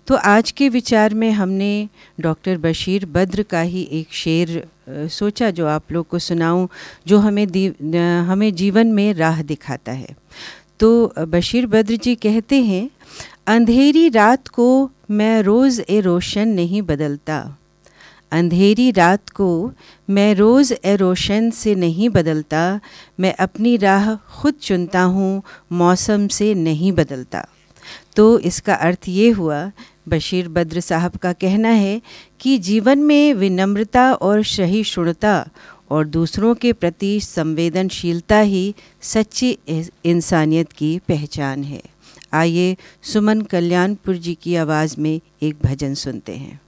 तो आज के विचार में हमने डॉक्टर बशीर बद्र का ही एक शेर सोचा जो आप लोग को सुनाऊं, जो हमें जीवन में राह दिखाता है। तो बशीर बद्र जी कहते हैं, अंधेरी रात को मैं रोज़ ए रोशन नहीं बदलता, अंधेरी रात को मैं रोज़ ए रोशन से नहीं बदलता, मैं अपनी राह खुद चुनता हूँ, मौसम से नहीं बदलता। तो इसका अर्थ ये हुआ, बशीर बद्र साहब का कहना है कि जीवन में विनम्रता और सहिष्णुता और दूसरों के प्रति संवेदनशीलता ही सच्ची इंसानियत की पहचान है। आइए सुमन कल्याणपुर जी की आवाज़ में एक भजन सुनते हैं।